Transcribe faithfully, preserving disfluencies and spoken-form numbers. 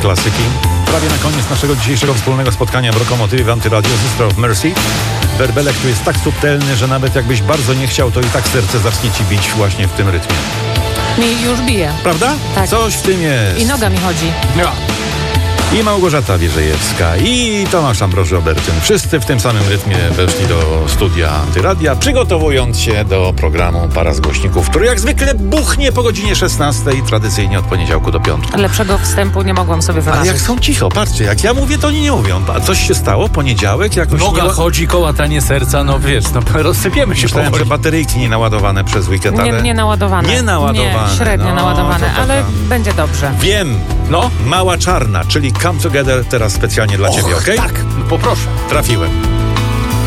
klasyki. Prawie na koniec naszego dzisiejszego wspólnego spotkania w Lokomotywie w Antyradio Sister of Mercy. Werbelek tu jest tak subtelny, że nawet jakbyś bardzo nie chciał, to i tak serce zacznie ci bić właśnie w tym rytmie. Mi już bije. Prawda? Tak. Coś w tym jest. I noga mi chodzi. Ja. I Małgorzata Wierzejewska, i Tomasz Ambroży-Obertyn. Wszyscy w tym samym rytmie weszli do studia Antyradia, przygotowując się do programu Para z Głośników, który jak zwykle buchnie po godzinie szesnastej, tradycyjnie od poniedziałku do piątku. Lepszego wstępu nie mogłam sobie Ale wymarzyć. jak są cicho, patrzcie, jak ja mówię, to oni nie mówią. A coś się stało? Poniedziałek? Jakoś Noga nie... chodzi, kołatanie serca, no wiesz, no rozsypiemy się Myślałem, powoli. że bateryjki nie naładowane przez weekend, Nie, ale... nie naładowane. Nie naładowane. Nie, średnio No, naładowane, to ale taka- będzie dobrze. Wiem! No, Mała Czarna, czyli Come Together teraz specjalnie dla Och, ciebie, okej? tak, no poproszę. Trafiłem.